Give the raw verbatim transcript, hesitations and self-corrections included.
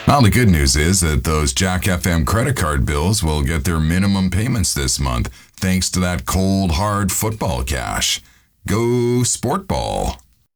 Well, the good news is that those Jack F M credit card bills will get their minimum payments this month, thanks to that cold, hard football cash. Go Sport Ball.